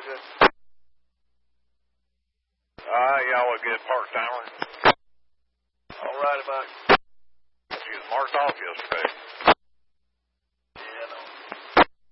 good? Y'all a good part-timer? All right, about. She was marked off yesterday.